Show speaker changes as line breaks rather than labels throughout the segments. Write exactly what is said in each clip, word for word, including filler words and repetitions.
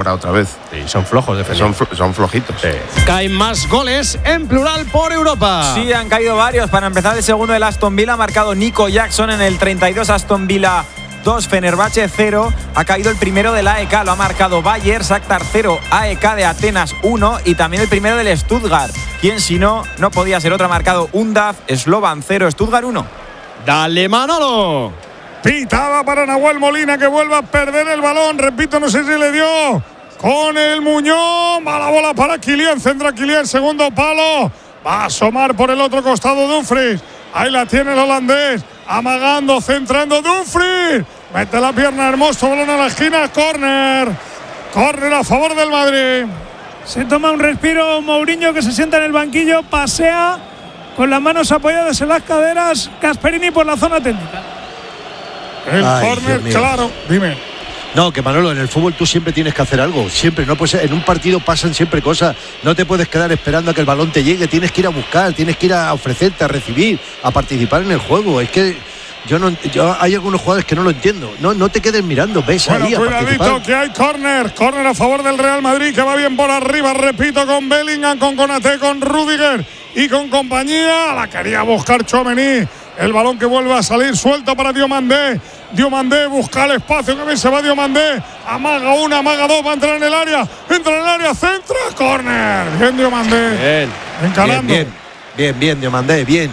comprar otra vez.
Sí, son flojos de
son, flo- son flojitos.
Sí.
Caen más goles en plural por Europa.
Sí, han caído varios. Para empezar, el segundo del Aston Villa ha marcado Nico Jackson en el treinta y dos. Aston Villa dos, Fenerbahce cero. Ha caído el primero del A E K, lo ha marcado Bayer. Shakhtar cero, A E K de Atenas uno. Y también el primero del Stuttgart. Quien si no, no podía ser otro. Ha marcado Undaf, Slovan cero, Stuttgart uno.
Dale, Manolo.
Pitada para Nahuel Molina, que vuelve a perder el balón. Repito, no sé si le dio con el Muñoz. Mala bola para Kylian. Centra Kylian, segundo palo. Va a asomar por el otro costado Dumfries. Ahí la tiene el holandés. Amagando, centrando Dumfries. Mete la pierna, hermoso. Balón a la esquina. Córner. Córner a favor del Madrid.
Se toma un respiro Mourinho, que se sienta en el banquillo. Pasea con las manos apoyadas en las caderas. Gasperini por la zona técnica.
El
Ay,
córner,
Dios mío.
claro. Dime.
No, que Manolo, en el fútbol tú siempre tienes que hacer algo. Siempre, no puedes, en un partido pasan siempre cosas. No te puedes quedar esperando a que el balón te llegue. Tienes que ir a buscar, tienes que ir a ofrecerte, a recibir, a participar en el juego. Es que yo no, yo, hay algunos jugadores que no lo entiendo. No, no te quedes mirando, ves
Bueno,
ahí a
cuidadito
participar.
que hay córner. Córner a favor del Real Madrid, que va bien por arriba. Repito, con Bellingham, con Konaté, con Rüdiger y con compañía. La quería buscar Tchouaméni. El balón que vuelve a salir suelto para Diomandé. Diomandé busca el espacio, que bien se va Diomandé. Amaga una, amaga dos, va a entrar en el área. Entra en el área, centra, córner. Bien Diomandé.
Bien.
Encarando.
Bien, bien, bien, bien, Diomandé, bien.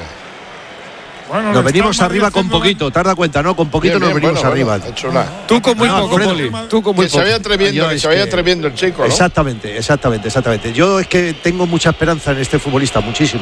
Bueno,
Nos
le
venimos
está
arriba con
haciendo
poquito, ¿te has dado cuenta, no? Con poquito
Bien,
nos
bien,
venimos
bueno,
arriba.
bueno, ha hecho nada.
Tú con muy
No,
poco,
Alfredo.
Poli. Tú con muy
Que se
poco.
vaya atreviendo,
Yo
que
es
se vaya
que-
atreviendo el chico, ¿no?
Exactamente, exactamente, exactamente. Yo es que tengo mucha esperanza en este futbolista, muchísima.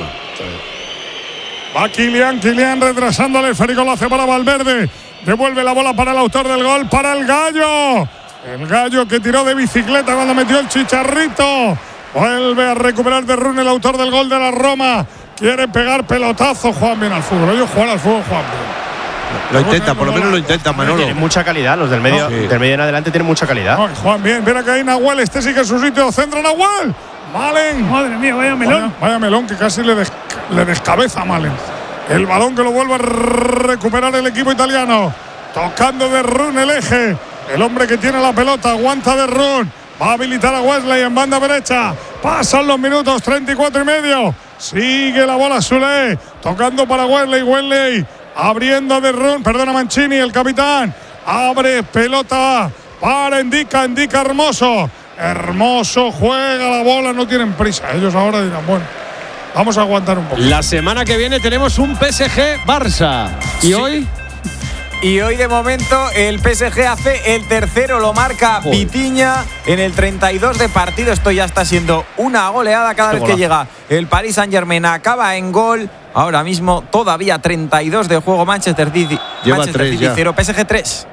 Va Kylian, Kylian retrasando el esférico, lo hace para Valverde. Devuelve la bola para el autor del gol, para el Gallo. El Gallo que tiró de bicicleta cuando metió el chicharrito. Vuelve a recuperar de Rune, el autor del gol de la Roma. Quiere pegar pelotazo, Juan bien al fútbol. Ellos juegan al fútbol, Juan bien.
Lo intenta, por lo menos lo intenta, Manolo.
Tienen mucha calidad, los del medio,
No, sí.
del medio en adelante tienen mucha calidad.
Ay, Juan bien, mira que hay Nahuel, este sí que es su sitio. Centra Nahuel. Malen.
Madre mía, vaya melón.
Vaya, vaya melón que casi le, des, le descabeza a Malen. El balón que lo vuelve a recuperar el equipo italiano. Tocando de Run el eje. El hombre que tiene la pelota aguanta de Run. Va a habilitar a Wesley en banda derecha. Pasan los minutos, treinta y cuatro y medio. Sigue la bola Sule. Tocando para Wesley. Wesley abriendo de Run. Perdona Mancini, el capitán. Abre pelota para Indica. Indica Hermoso. Hermoso juega la bola. No tienen prisa. Ellos ahora dirán, bueno, vamos a aguantar un poco.
La semana que viene tenemos un P S G Barça. ¿Y
Sí.
hoy?
Y hoy de momento el P S G hace el tercero, lo marca
Joder.
Vitinha en el treinta y dos de partido. Esto ya está siendo una goleada cada
Qué
vez que
golazo.
llega el Paris Saint-Germain. Acaba en gol. Ahora mismo todavía treinta y dos de juego. Manchester City,
Lleva
Manchester
tres
City
ya.
cero, P S G tres.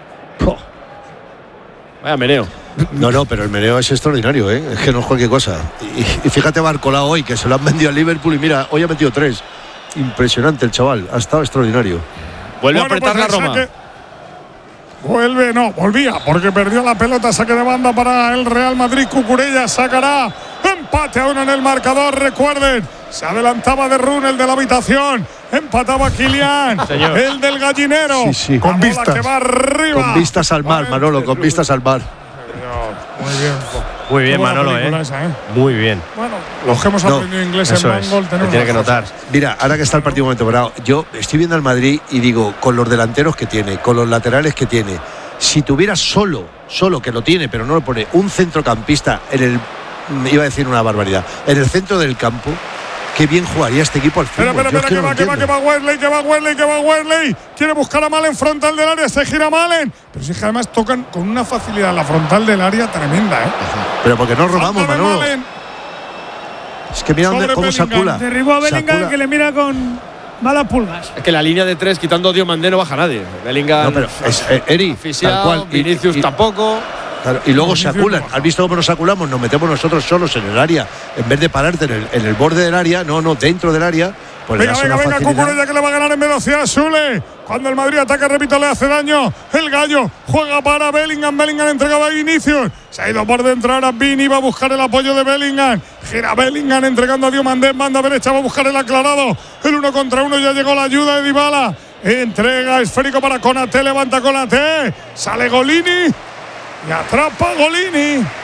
Vaya meneo.
No, no, pero el meneo es extraordinario, ¿eh? Es que no es cualquier cosa. Y, y fíjate Barcola hoy, que se lo han vendido al Liverpool y mira, hoy ha metido tres. Impresionante el chaval, ha estado extraordinario.
Vuelve a
Bueno,
apretar
pues
la
el
Roma.
saque- Vuelve, no, volvía, porque perdió la pelota. Saque de banda para el Real Madrid. Cucurella sacará empate a uno en el marcador. Recuerden, se adelantaba de Run, el de la habitación. Empataba Kylian,
Señor.
el del gallinero.
Sí, sí.
La
Con
bola
vistas.
que va arriba.
Con vistas al mar, Manolo, con vistas al mar.
Muy bien.
Muy bien,
Qué buena
Manolo,
película
¿eh?
esa, ¿eh?
Muy bien.
Bueno, los que hemos
No,
aprendido inglés en
Eso es.
Mangol
Se
tenemos
tiene que
las
notar.
cosas.
Mira, ahora que está el partido un momento parado, yo estoy viendo al Madrid y digo, con los delanteros que tiene, con los laterales que tiene, si tuviera solo, solo que lo tiene, pero no lo pone, un centrocampista en el, iba a decir una barbaridad, en el centro del campo, qué bien jugaría este equipo al fútbol.
Espera, espera,
Yo es
espera,
que
que
no
va,
lo
que va, que
entiendo.
va Wesley, que va Wesley, que va Wesley. Quiere buscar a Malen frontal del área, se gira Malen. Pero si es que además tocan con una facilidad la frontal del área tremenda, ¿eh?
Pero porque no robamos,
Falta de
Manolo.
Malen.
Es que mira dónde,
Sobre
cómo se
Bellingham.
acula.
Derribó a
Se
Bellingham,
acula.
que le mira con malas pulgas.
Es que la línea de tres, quitando a Diomandé, no baja nadie. Bellingham,
No, pero es, eh, Eri, tal
asfixiado,
cual. Y-
Vinicius
y-
tampoco.
Claro, y luego se
Vinicius
aculan.
no baja.
¿Has visto cómo nos aculamos? Nos metemos nosotros solos en el área. En vez de pararte en el, en el borde del área, no, no, dentro del área. Pues le
Venga,
das
venga,
una
venga,
facilidad.
Cucurella que le va a ganar en velocidad Sule. Cuando el Madrid ataca, repito, le hace daño. El Gallo juega para Bellingham. Bellingham entregaba a Vinicius. Se ha ido por dentro ahora Vini, va a buscar el apoyo de Bellingham. Gira Bellingham entregando a Diomandé en banda derecha, va a buscar el aclarado. El uno contra uno, ya llegó la ayuda de Dybala. Entrega esférico para Konaté, levanta Konaté. Sale Golini y atrapa Golini.